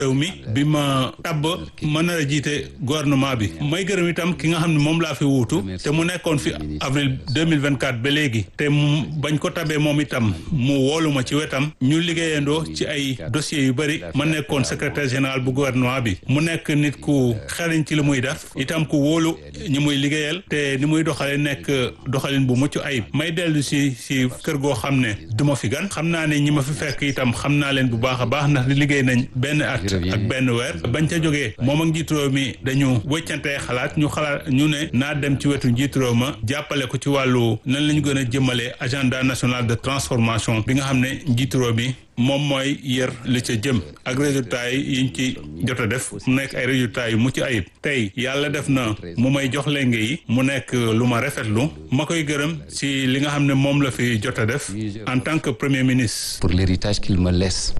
réew mi bi ma tabb mën a jiite gouvernement bi may gërëm itam ki nga xam ne moom laa fi wuutu te mu nekkoon fi avril 2024 ba léegi te bañ ko tabee moom itam mu woolu ma ci wetam ñu liggéeyandoo ci ay dossiers yu bëri ma nekkoon secrétaire général bu gouvernement bi mu nekk nit ku xarañ ci li muy def itam ku wóolu ñi muy liggéeyal te ni muy doxale nekk doxalin bu mucc ayib may dellu si kër goo xam ne duma fi gan xam naa ne ñi ma fi fekk itam xam naa leen bu baax a baax ndax liggéey nañ benn at ak benn weer bañ ca jógee moom ak njiitu réew mi dañu wëccantee xalaat ñu ne naa dem ci wetu njiitu réew ma jàppale ko ci wàllu nan la ñu gën a jëmale agenda national de transformation bi nga xam ne njiitu réew mi moom mooy yër li ca jëm ak résultats yi yiñ ci jot a def mu nekk ay résultats yu mucc ayib tey yàlla def na mu may jox lenge yi mu nekk lu ma rafetlu ma koy gërëm si li nga xam ne moom la fi jot a def en tant que premier ministre. Pour l'héritage qu'il me laisse.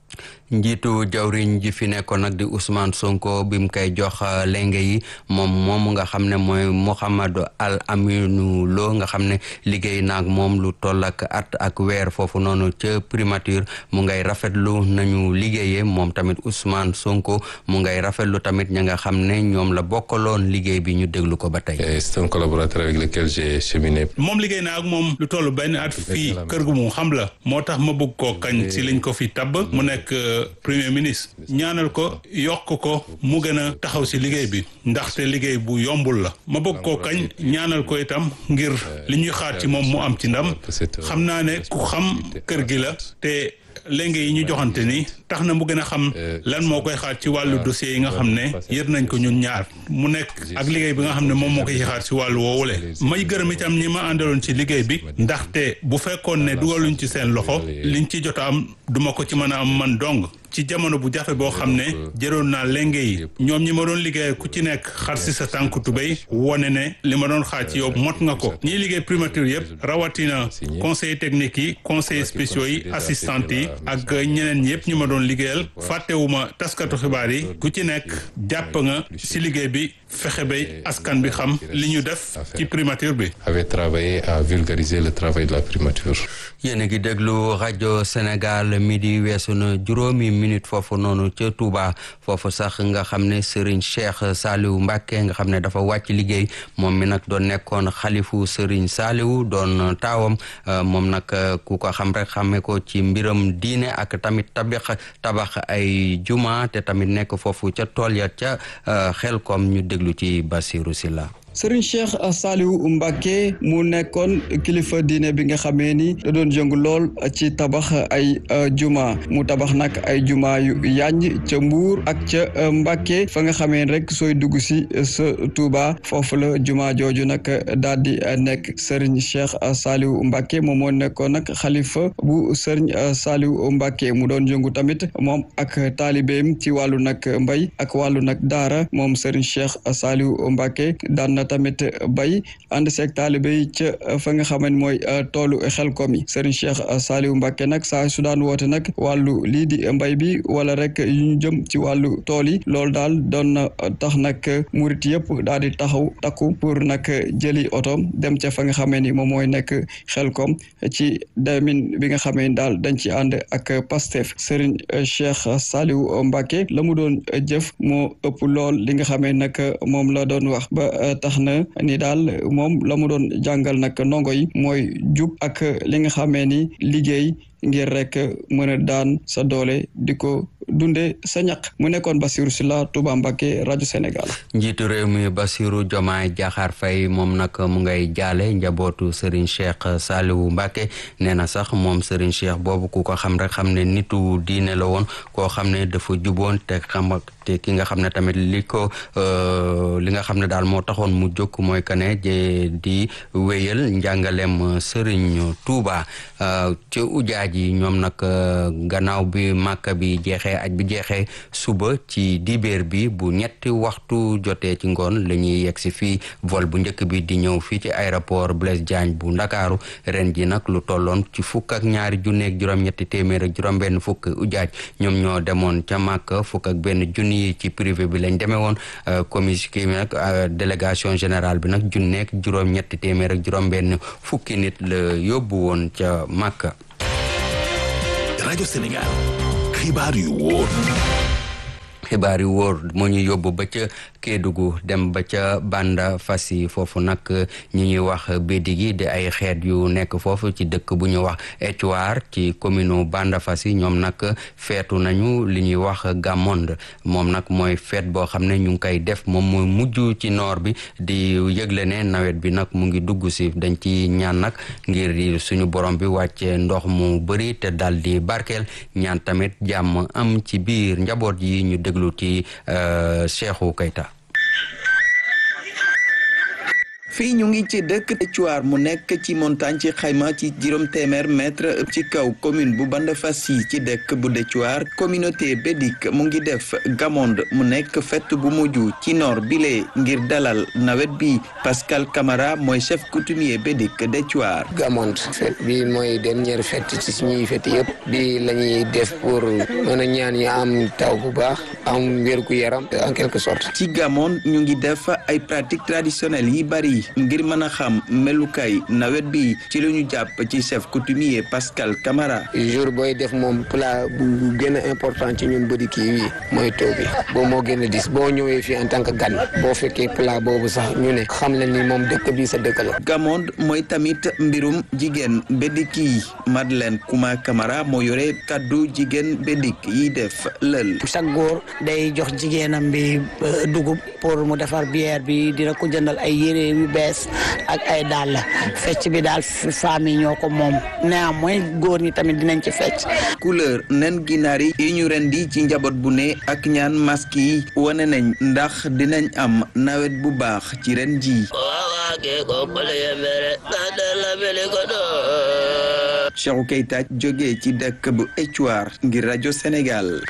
njiitu jawriñ ji fi nekkoon nag di Ousmane Sonko bi mu koy jox lenge yi moom nga xam ne mooy Mouhamadou Al Aminou Lo nga xam ne liggéey naag moom lu toll ak at ak weer foofu noonu ca primature mu ngay rafetlu nañu liggéeyee moom tamit Ousmane Sonko mu ngay rafetlu tamit ña nga xam ne ñoom la bokkaloon liggéey bi ñu déglu ko ba tey. C'est un collaborateur avec lequel j'ai cheminé. moom liggéey naa ak moom lu toll benn at fii kër gu mu xam la moo tax ma bëgg koo kañ si liñ ko fi tabb mu nekk premier ministre ñaanal ko yokk ko mu gën a taxaw si liggéey bi ndaxte liggéey bu yombul la ma bëgg koo kañ ñaanal ko itam ngir li ñuy xaar ci moom mu am ci ndam xam naa ne ku xam kër gi la te léegi yi ñu joxante ni tax na mu gën a xam lan moo koy xaar ci wàllu dossier yi nga xam ne yër nañ ko ñun ñaar mu nekk ak liggéey bi nga xam ne moom moo koy xaar ci wàllu woowule may gërëm itam ñi ma àndaloon ci liggéey bi ndaxte bu fekkoon ne dugaluñ ci seen loxo liñ ci jot a am duma ko ci mën a am man dong ci jamono bu jafe boo xam ne jëroon naa lenge yi ñoom ñi ma doon liggéey ku ci nekk xar si sa tànku tubéy wone ne li ma doon xaar ci yow mot nga ko ñiy liggéey primature yëpp rawatina conseil technique yi conseil spéciaux yi assistante yi ak ñeneen yëpp ñu ma doon liggéeyal fàttewuma taskatu xibaar yi ku ci nekk jàpp nga si liggéey bi fexe bay askan bi xam li ñu def ci primature bi. avait travaillé à vulgariser le travail de la primature. yéen a ngi déglu rajo Sénégal midi weesu na juróomi minute foofu noonu ca Touba foofu sax nga xam ne Serigne Cheikh Saliou Mbacké nga xam ne dafa wàcc liggéey moom mi nag doon nekkoon xalifu Serigne Saliou doon taawam moom nag ku ko xam rek xamee ko ci mbiram diine ak tamit tabax ay juma te tamit nekk foofu ca tool ya ca Xelkom ñu déglu ci Bassirou Sylla. Serigne Cheikh Saliou Mbacké mu nekkoon kilifa diine bi nga xamee ni da doon jëngu lool ci tabax ay juma mu tabax nag ay juma yu yanj ca Mbuur ak ca Mbacké fa nga xamee rek sooy dugg si sa Touba foofu la juma jooju nag daal di nekk Serigne Cheikh Saliou Mbacké moom moo nekkoon nag xalifa bu Serigne Saliou Mbacké mu doon jëngu tamit moom ak taalibeem ci wàllu nag mbay ak wàllu nag daara moom Serigne Cheikh Saliou Mbacké daan tamit bay ànd seeg taalibe yi ca fa nga xamante mooy toolu Xelkom yi Serigne Cheikh Saliou Mbacké nag saa su daan woote nag wàllu lii di mbay bi wala rek yu ñu jëm ci wàllu tool yi loolu daal doon na tax nag murit yëpp daal di taxaw takku pour nag jëli oto dem ca fa nga xamee ni moom mooy nekk Xelkom ci demin bi nga xamee ni daal dañ ci ànd ak Pastef Serigne Cheikh Saliou Mbacké la mu doon jëf moo ëpp lool li nga xamee nag moom la doon wax ba tax na ni daal moom la mu doon jàngal nag ndongo yi mooy jub ak li nga xamee ni liggéey ngir rek mën a daan sa doole di ko dunde sa ñaq mu nekkoon Bassirou Sylla Touba Mbacké rajo Sénégal. njiitu réew mi Bassirou Diomaye Diakhar Faye moom nag mu ngay jaale njabootu Serigne Cheikh Saliou Mbacké nee na sax moom Serigne Cheikh boobu ku ko xam rek xam ne nitu diine la woon koo xam ne dafa juboon te ki nga xam ne tamit li nga xam ne daal moo taxoon mu jóg mooy que ne di wéyal njàngalem Serigne Touba ci ujaaj yi ñoom nag gannaaw bi Màkka bi jeexee aj bi jeexee suba ci dibéer bi bu ñetti waxtu jotee ci ngoon la ñuy yegg si fii vol bu njëkk bi di ñëw fii ci aéroport Blaise Diagne bu Ndakaaru ren ji nag lu tolloon ci fukk ak ñaari junni ak juróom-ñetti téeméer ak juróom-benn fukk ujaaj ñoom ñoo demoon ca Màkka fukk ak benn junni yi ci privé bi lañ demee woon commission kii nag délégation générale bi nag junneeg juróom-ñetti téeméer ak juróom-benn fukki nit la yóbbu woon ca Màkka. rajo Sénégal xibaar yu wóor xibaar yu wóor moo ñu yóbbu ba ca Kédougou dem ba ca Banda Fassi foofu nag ñi ñuy wax Bédigi di ay xeet yu nekk foofu ci dëkk bu ñu wax Éthiouar ci commune Banda Fassi ñoom nag feetu nañu li ñuy wax Gamonde moom nag mooy feet boo xam ne ñu ngi koy def moom mooy mujj ci noor bi di yëgle ne nawet bi nag mu ngi dugg si dañ ci ñaan nag ngir suñu borom bi wàcce ndox mu bëri te dal di barkeel ñaan tamit jàmm am ci biir njaboot yi ñu déglu ci Cheikhou Keita. fii ñu ngi ci dëkk Éthiouar mu nekk ci montagne ci xayma ci juróom téeméer mètre ci kaw commune bu Banda Fassi ci dëkk bu Éthiouar communauté bédik mu ngi def Gamonde mu nekk fête bu mujj ci noor bile ngir dalal nawet bi Pascal Camara mooy chef coutumier bédik d'Éthiouar. Gamonde fête bi mooy dernière fête ci suñuy fête yëpp bi la ñuy def pour mën a ñaan ñu am taw bu baax am wér gu yaram en quelque sorte. ci Gamonde ñu ngi def ay pratiques traditionnelles yi bari ngir mën a xam melukaay nawet bi ci la ñu jàpp ci chef coutumier Pascal Camara. jour booy def moom plat bu gën a important ci ñun bëri kii wi mooy taw bi boo moo gën a dis boo ñëwee fii en tant que gan boo fekkee plat boobu sax ñu ne xam la ni moom dëkk bi sa dëkk la. Gamonde mooy tamit mbirum jigéen bédik yi Madeleine Kouma Camara moo yore kaddu jigéen bédik yi def lël. chaque góor day jox jigéenam bi dugub pour mu defar bière bi dina ko jëndal ay yére yu bees ak ay dàll fecc bi daal famille ñoo ko moom néanmoins góor ñi tamit dinañ ci fecc. couleur nen ginaar yi ñu rendi ci njaboot bu ne ak ñaan masque yi wane nañ ndax dinañ am nawet bu baax ci ren ji. Cheikhou Keita jógee ci dëkk bu Éthiouar ngir rajo Sénégal.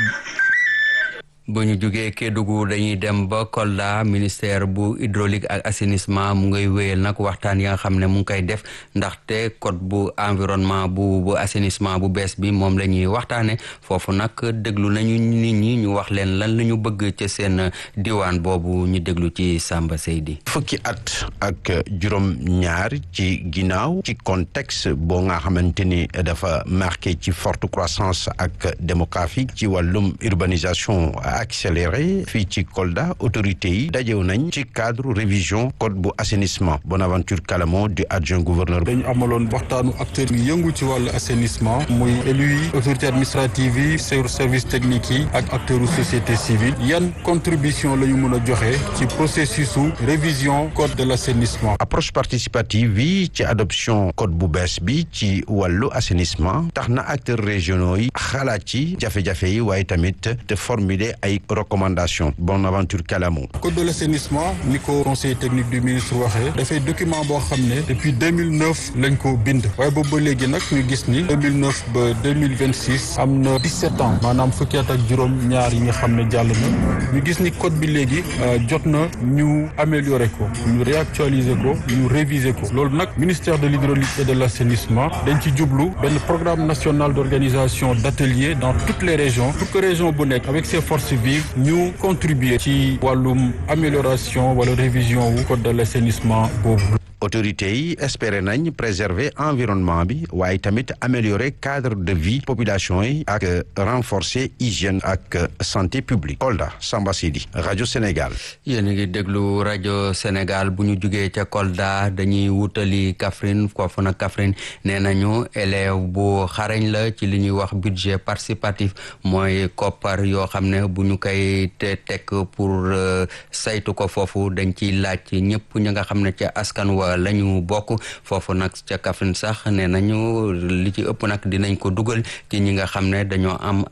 bu ñu jógee Kédougou dañuy dem ba Kolda ministère bu hydraulique ak assainissement mu ngay wéyal nag waxtaan yi nga xam ne mu ngi koy def ndaxte code bu environnement bu assainissement bu bees bi moom la ñuy waxtaane foofu nag déglu nañu nit ñi ñu wax leen lan la ñu bëgg ca seen diwaan boobu ñu déglu ci Samba Seydi. fukki at ak juróom ñaar ci ginnaaw ci contexte boo nga xamante ni dafa marqué ci forte croissance ak démographique ci wàllum urbanisation accéléré fii ci Kolda autorités yi dajew nañ ci cadre révision code bu assainissement Bonaventure Kalamo di adjoint gouverneur. dañu amaloon waxtaanu acteurs yi yëngu ci wàllu assainissement muy élus yi autorité administrative yi service technique yi ak acteurs société civile yan contribution la ñu mën a joxe ci processus révision code de l'assainissement. approche participative yi ci adoption code bu bees bi ci wàllu assainissement tax na acteurs régionaux yi xalaat ci jafe-jafe yi waaye tamit te formuler ay recommandations Bonaventure Kalamo. code de l'assainissement ni ko conseil technique du ministre waxee dafay document boo xam ne depuis 2009 lañ ko bind waaye boobu ba léegi nag ñu gis ni 2009 ba 2026 am na 17 ans maanaam fukki at ak juróom ñaar yi nga xam ne jàll na ñu gis ni code bi léegi jot na ñu améliorer ko ñu réactualiser ko ñu réviser ko loolu nag ministère de l'hydraulique et de l'assainissement dañ ci jublu benn programme national d'organisation d'ateliers dans toutes les régions pour que région bu nekk avec ses forces vives ñu contribuer ci wàllum amélioration wala révision wu code de l'assainissement boobu. autorités yi espérer nañ préserver environnement bi waaye tamit améliorer cadre de vie population yi ak renforcer hygiène ak santé publique. Kolda Samba Sidi rajo Sénégal. yéen a ngi déglu rajo Sénégal bu ñu jugee ca Kolda dañuy wutali Kaffrine foofu nag Kaffrine nee nañu élève bu xarañ la ci li ñuy wax budget participatif mooy koppar yoo xam ne bu ñu koy teg pour saytu ko foofu dañ ciy laaj ñëpp ñi nga xam ne ca askan wa lañu bokk foofu nag ca Kaffrine sax nee nañu li ci ëpp nag dinañ ko dugal ci ñi nga xam ne dañoo am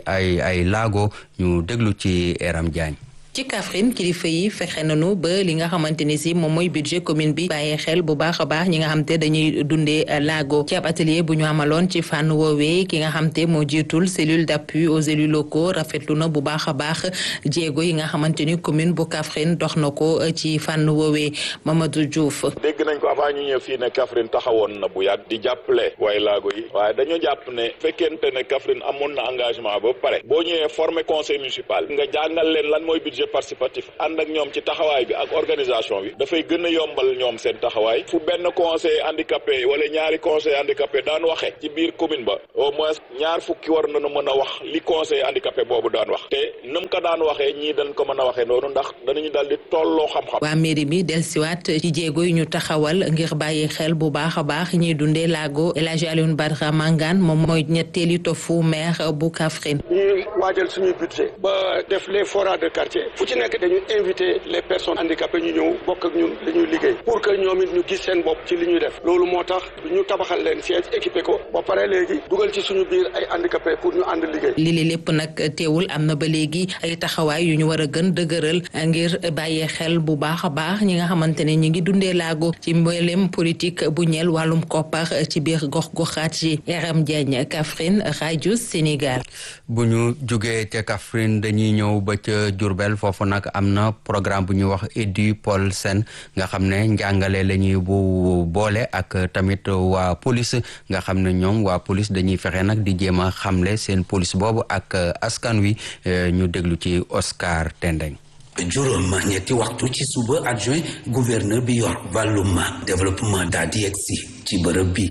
ay laago ñu déglu ci Eram Diagne. ci Kaffrine kilifa yi fexe nañu ba li nga xamante ni si moom mooy budget commune bi bàyyee xel bu baax a baax ñi nga xam te dañuy dundee laago ci ab atelier bu ñu amaloon ci fànn woowee ki nga xam te moo jiitul cellule d'appui aux élus locaux rafetlu na bu baax a baax jéego yi nga xamante ni commune bu Kaffrine dox na ko ci fànn woowee Mamadou Diouf. dégg nañ ko avant ñu ñëw fii ne Kaffrine taxawoon na bu yàgg di jàppale waaye laago yi waaye dañoo jàpp ne fekkente ne Kaffrine amoon na engagement ba pare boo ñëwee former conseil municipal nga jàngal leen lan mooy budget budget participatif ànd ak ñoom ci taxawaay bi ak organisation bi dafay gën a yombal ñoom seen taxawaay fu benn conseil handicapé wala ñaari conseil handicapé daan waxe ci biir commune ba au moins ñaar fukki war nañu mën a wax li conseil handicapé boobu daan wax te num ko daan waxee ñii dañ ko mën a waxee noonu ndax danañu daal di tolloo xam-xam. waa mairie bi dellusiwaat ci jéego yi ñu taxawal ngir bàyyi xel bu baax a baax ñuy dundee laago El Hadji Alioune Badara Mangane moom mooy ñetteeli tofu maire bu Kaffrine. ñuy waajal suñuy budget ba def les forats de quartier fu ci nekk dañu invité les personnes handicapées ñu ñëw bokk ak ñun li ñuy liggéey pour que ñoom it ñu gis seen bopp ci li ñuy def loolu moo tax ñu tabaxal leen siège équipé ko ba pare léegi dugal ci suñu biir ay handicapés pour ñu ànd liggéey. li lépp nag teewul am na ba léegi ay taxawaay yu ñu war a gën dëgëral ngir bàyyee xel bu baax a baax ñi nga xamante ne ñi ngi dundee laago ci mboolem politique bu ñeel wàllum koppar ci biir gox-goxaat yi. Yaram Diagne, Kaffrine, rajo Sénégal. bu ñu jugee ca Kaffrine dañuy ñëw ba ca Diourbel foofu nag am na programme bu ñuy wax Edupolsen nga xam ne njàngale la ñuy bu boole ak tamit waa police nga xam ne ñoom waa police dañuy fexe nag di jéem a xamle seen police boobu ak askan wi ñu déglu ci Oscar Tendeng. juróom ñetti waxtu ci suba adjoint gouverneur bi yor wàllum développement daal di yegsi ci bërëb bi.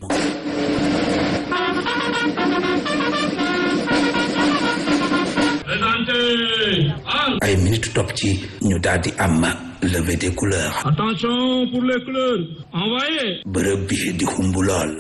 ay minutes topp ci ñu daal di am levée des couleurs. Attention pour les couleurs. Envoyez. bërëb bi di xumbu lool.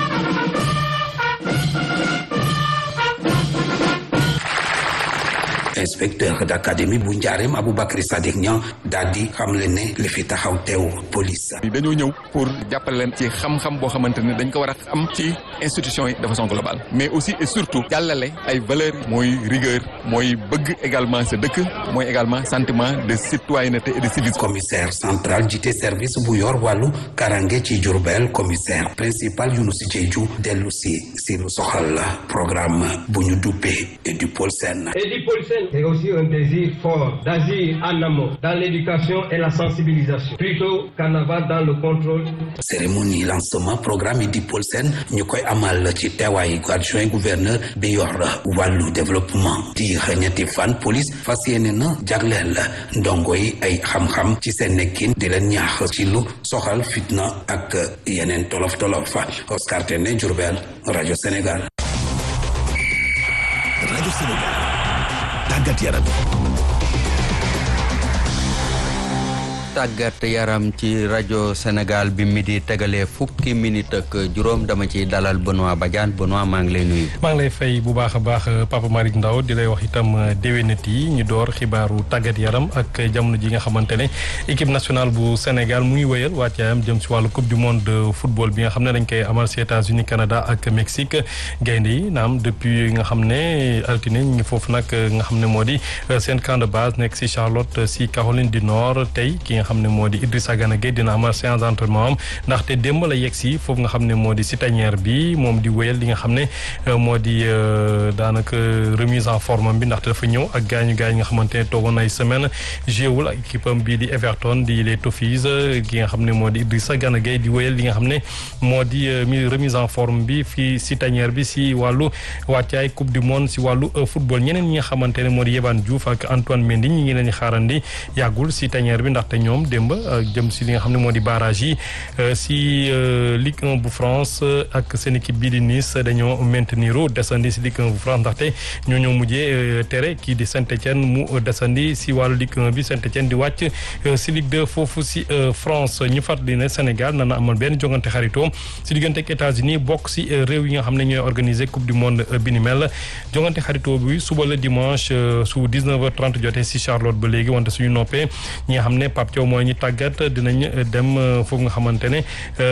inspecteur d'académie bu Njaareem Aboubacry Sadiq Niang daal di xamle ne li fi taxaw teew police. dañoo ñëw pour jàppale leen ci xam-xam boo xamante ne dañ ko war a am ci institution yi de façon globale mais aussi et surtout jàllale ay valeurs mooy rigueur mooy bëgg également sa dëkk mooy également sentiment de citoyenneté et de civisme. commissaire central jiite service bu yor wàllu karange ci Diourbel commissaire principal Younouss Diédhiou dellu si lu soxal programme bu ñu duppee Edupolsen. C'est aussi un désir fort d'agir en amont dans l'éducation et la sensibilisation plutôt qu'en aval dans le contrôle. cérémonie lancement programme Edupolsen ñu koy amal ci teewaayu adjoint gouverneur bi yor wàllu développement di ñetti fan police fas yéene na jagleel ndongo yi ay xam-xam ci seen nekkin di leen ñaax ci lu soxal fitna ak yeneen tolof-tolof. Oscar Tendeng, Diourbel, rajo Sénégal. rajo Sénégal. tàggat yaram. tàggat yaram ci rajo Sénégal bi mi di tegalee fukki minute ak juróom dama ci dalal Benoît Badiane Benoît maa ngi lay nuyu. maa ngi lay fay bu baax a baax Papa Malick Ndaw di lay wax itam déwénati yi ñu door xibaaru tàggat yaram ak jamono ji nga xamante ne équipe nationale bu Sénégal mu ngi wëyal wàccaayam jëm si wàllu coupe du monde de football bi nga xam ne dañ koy amal si États-Unis Canada ak Mexique gaynde yi naam depuis nga xam ne altine ñu ngi foofu nag nga xam ne moo di seen camp de base nekk si Charlotte si Caroline du Nord tey ki nga xam ne moo di Idrissa Gana Gueye dina amal séance d'entraînement am ndaxte démb la yegg si foofu nga xam ne moo di si tanière bi moom di wéyal li nga xam ne moo di daanaka remise en forme bi ndaxte dafa ñëw ak gaañu nga xamante ne toogoon ay semaine jéewul ak équipe am bii di Everton di les Toffees ki nga xam ne moo di Idrissa Gana Gueye di wéyal li nga xam ne moo di remise en forme bi fii si tanière bi si wàllu wàccaay coupe du monde si wàllu football ñeneen ñi nga xamante ne moo di Yehvan Diouf ak Antoine Mendy ñi ngi leen di xaarandi yàggul si tanière bi ndaxte ñoom démb jëm si li nga xam ne moo di barrage yi si Ligue 1 bu France ak seen équipe bii di Nice dañoo maintenir desandi si Ligue 1 bu France ndaxte ñoo ñoo mujjee tere kii di Saint-Étienne mu desandi si wàllu Ligue 1 bi Saint-Étienne di wàcc si Ligue 2 foofu si France ñu fàttali ne Sénégal nana amal benn jongante xaritoo si diggante ak États-Unis bokk si réew yi nga xam ne ñooy organiser coupe du monde bi ni mel jongante xaritoo bi suba la dimanche su 19h30 jotee si Charlotte ba léegi wante suñu noppee ñi nga xam ne Pape Thiaw mooy ñi tàggat dinañ dem foofu nga xamante ne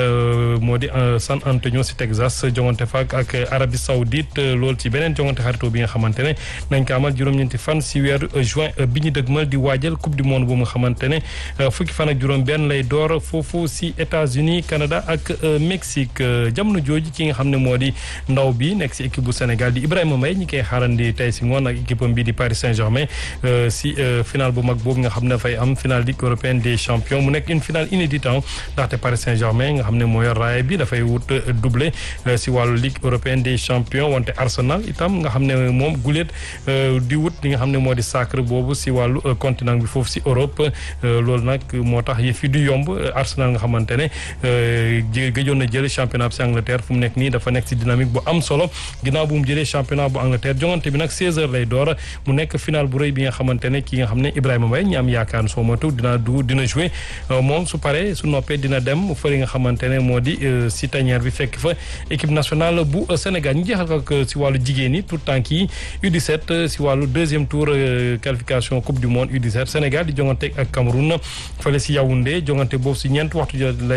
moo di San Antonio si Texas jongante fa ak Arabie Saoudite loolu ci beneen jongante xaritoo bi nga xamante ne nañ ko amal juróom-ñeenti fan si weeru juin bi ñu dëgmal di waajal coupe du monde bu nga xamante ne fukki fan ak juróom benn lay door foofu si États-Unis Canada ak Mexique jamono jooju ki nga xam ne moo di ndaw bi nekk si équipe bu Sénégal di Ibrahima Mbaye ñi koy xaarandi tey si ngoon ak équipe am bi di Paris Saint-Germain si final bu mag boobu nga xam ne dafay am final Ligue européenne des champions mu nekk une finale inédite ndaxte Paris Saint-Germain nga xam ne mooy raaya bi dafay wut doublé si wàllu Ligue européenne des champions wante Arsenal itam nga xam ne moom guléet di wut li nga xam ne moo di sacre boobu si wàllu continent bi foofu si Europe loolu nag moo tax yëf yi du yomb Arsenal nga xamante ne gëjoon na jël championnat bi si Angleterre fu mu nekk nii dafa nekk si dynamique bu am solo ginnaaw bu mu jëlee championnat bu Angleterre jongante bi nag 16h lay door mu nekk final bu rëy bi nga xamante ne ki nga xam ne Ibrahima Mbaye ñi am yaakaar soo moytu dina jouer moom su paree su noppee dina dem fële nga xamante ne moo di si tanière bi fekk fa équipe nationale bu Sénégal ñu jeexal ko si wàllu jigéen yi tout temps yi U17 si wàllu deuxième tour qualification coupe du monde U17 Sénégal di jongante ak Cameroun fële si Yaoundé jongante boobu si ñeent waxtu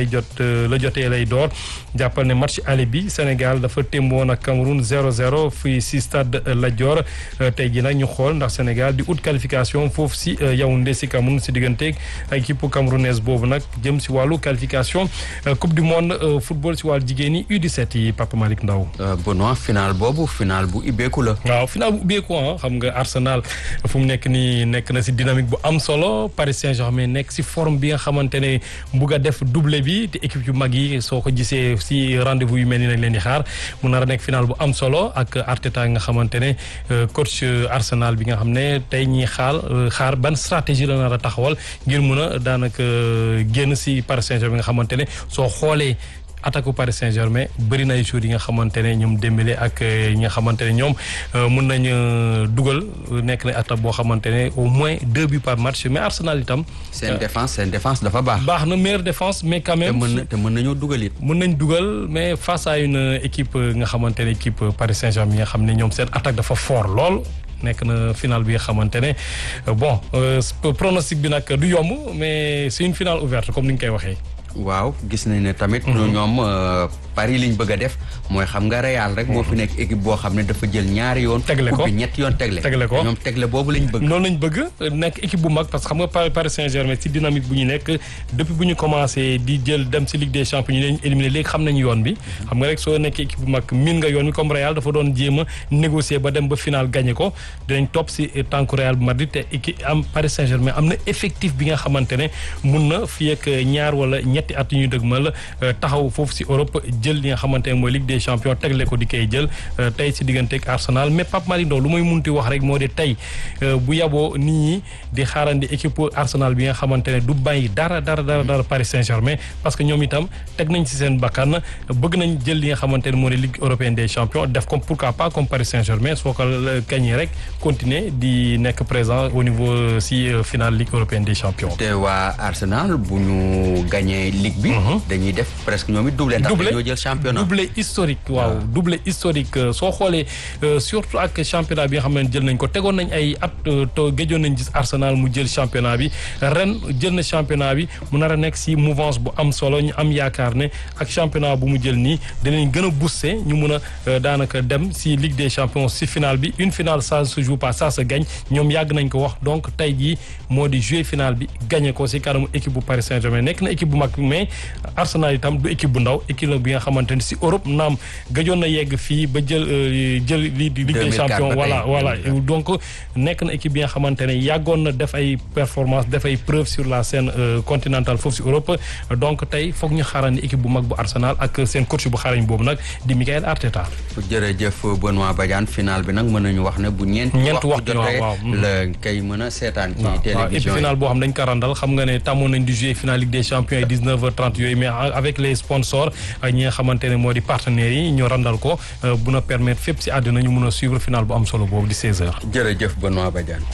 la jotee lay door jàppal ne match aller bi Sénégal dafa témboon ak Cameroun 0-0 fii si stade Lat Dior tey ji nag ñu xool ndax Sénégal di ut qualification foofu si Yaoundé si Cameroun si digganteeg équipe camerounaise boobu nag jëm si wàllu qualification coupe du monde football si wàllu jigéen yi U17 yi Papa Malick Ndaw Benoît final boobu final bu ubbeeku la. waaw final bu ubbeeku xam nga Arsenal fu mu nekk nii nekk na si dynamique bu am solo Paris Saint-Germain nekk si forme bi nga xamante ne bugg a def doublé bi te équipe yu mag yi soo ko gisee si rendez-vous yu mel ni nañ leen di xaar mu nar a nekk final bu am solo ak Arteta nga xamante ne coach Arsenal bi nga xam ne tey ñiy xaar ban stratégie la nar a taxawal ngir mun a daanaka génn si Paris Saint-Germain nga xamante ne soo xoolee attaque Paris Saint-Germain bëri na ay joueurs yi nga xamante ne ñoom Dembélé ak ñi nga xamante ne ñoom mun nañu dugal nekk na attaque boo xamante ne au moins 2 buts par match mais Arsenal itam. seen défense dafa baax. baax na meilleure défense mais quand même. te mën nañoo dugal it. mën nañ dugal mais face à une équipe nga xamante ne équipe Paris Saint-Germain yi nga xam ne ñoom seen attaque dafa fort lool. nekk na final bi nga xamante ne bon pronostic bi nag du yomb mais c'est une finale ouverte comme ni nga koy waxee. waaw gis nañ ne tamit. ñoom Paris liñ bëgg a def mooy xam nga Real rek moo fi nekk équipe boo xam ne dafa jël ñaari yoon. tegle ko coupe bi ñetti yoon tegle ko ñoom tegle boobu lañ bëgg. noonu lañ bëgg nekk équipe bu mag parce que xam nga Paris Saint-Germain ci dynamique bu ñu nekk depuis bu ñu commencé di jël dem ci Ligue des Champions ñu leen éliminé léegi xam nañu yoon bi. xam nga rek soo nekkee équipe bu mag miin nga yoon bi comme Real dafa doon jéem a négocier ba dem ba final gagné ko dinañ topp ci tànku Real bu Madrid te équipe am Paris Saint-Germain am na effectif bi nga xamante ne mun na fii ak ñaar wala ñetti at yu ñu dëgmal taxaw foofu ci Europe jël li nga xamante ne mooy Ligue des Champions tegle ko di koy jël tey ci diggante ak Arsenal mais Pape Malick Ndaw lu may munti wax rek moo di tey bu yaboo nit ñi di xaarandi équipe Arsenal bi nga xamante ne du bàyyi dara Paris Saint-Germain parce que ñoom itam teg nañ ci seen bakkan bëgg nañ jël li nga xamante ne moo di Ligue européenne des champions def comme pourquoi pas comme Paris Saint-Germain soo ko gagné rek continuer di nekk présent au niveau ci finale Ligue européenne des champions. te waa Arsenal bu ñu gagné Ligue bi. dañuy def presque ñoom it doublé. ndax dañoo jël championnat doublé historique waaw doublé historique soo xoolee surtout ak championnat bi nga xam ne jël nañ ko tegoon nañ ay at to géjoon nañ gis Arsenal mu jël championnat bi ren jël na championnat bi mu nar a nekk si mouvance bu am solo ñu am yaakaar ne ak championnat bu mu jël nii dinañ gën a booster ñu mun a daanaka dem si Ligue des champions si finale bi une finale ça se joue pas ça se gagne ñoom yàgg nañ ko wax donc tey jii moo di jouer finale bi gagné ko si kanamu équipe bu Paris Saint-Germain nekk na équipe bu mag mais Arsenal itam du équipe bu ndaw équipe bi nga xamante ne si Europe naam gëjoon na yegg fii ba jël lii di Ligue des champions voilà donc nekk na équipe bi nga xamante ne yàggoon na def ay performance def ay preuve sur la scène continentale foofu si Europe donc tey foog ñu xaarandi équipe bu mag bu Arsenal ak seen coach bu xarañ boobu nag di Michael Arteta. jërëjëf Benoît Badiane final bi nag mën nañu wax ne bu ñeenti waxtu jotee la kay mën a seetaan ci télévision et puis final boo xam dañ ko randal xam nga ne tàmmoon nañ di jouer final Ligue des champions ay 19h30 yooyu mais avec les sponsors ak ñi nga xamante ne moo di partenaires yi ñu randal ko bu na permettre fépp si àddina ñu mën a suivre final bu am solo boobu di 16h. jërëjëf Benoît Badiane.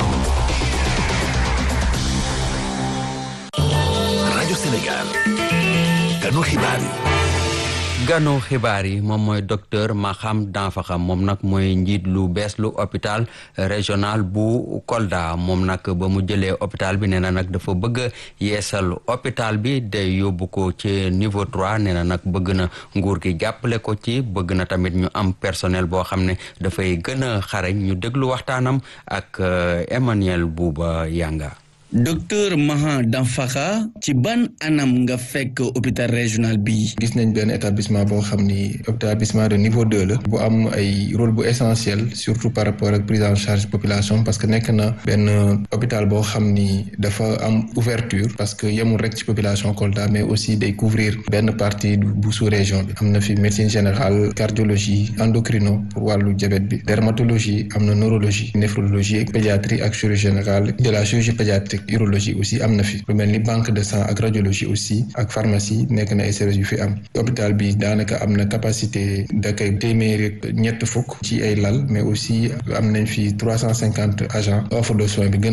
rajo Sénégal. kanu xibaar yi. ganu xibaar yi moom mooy docteur Maham Danfakha moom nag mooy njiit lu bees lu hôpital régional bu Kolda moom nag ba mu jëlee hôpital bi nee na nag dafa bëgg yeesal hôpital bi day yóbbu ko ci niveau 3 nee na nag bëgg na nguur gi jàppale ko ci bëgg na tamit ñu am personnel boo xam ne dafay gën a xarañ ñu déglu waxtaanam ak Emmanuel Bouba Yanga. docteur Mahan Danfaka ci ban anam nga fekk hôpital régional bi. gis nañ benn établissement boo xam ni établissement de niveau 2 la bu am ay rôle bu essentiel surtout par rapport ak prise en charge population parce que nekk na benn hôpital boo xam ni dafa am ouverture parce que yemul rek ci population Kolda mais aussi day couvrir benn partie bu sous-région bi am na fi médecine générale cardiologie endocrino pour wàllu diabète bi dermatologie am na neurologie néphrologie pédiatrie ak chirurgie générale de la chirurgie pédiatrique urologie aussi am na fi lu mel ni banque de sang ak radiologie aussi ak pharmacie nekk na ay services yu fi am hôpital bi daanaka am na capacité d'accueil téeméeri ñett fukk ci ay lal mais aussi am nañ fi 350 agents offre de soins bi gën